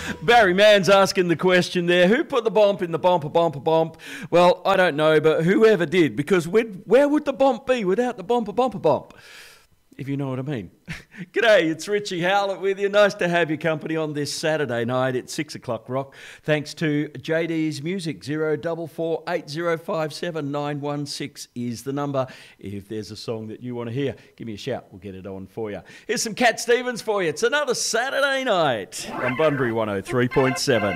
Barry Mann's asking the question there. Who put the bomb in the bomper, bomper, bomp? Well, I don't know, but whoever did, because where would the bomp be without the bomper, bomper, bomp? If you know what I mean. G'day, it's Richie Howlett with you. Nice to have your company on this Saturday night at 6 o'clock rock. Thanks to JD's Music. 0448057916 is the number. If there's a song that you want to hear, give me a shout. We'll get it on for you. Here's some Cat Stevens for you. It's another Saturday night on Bunbury 103.7.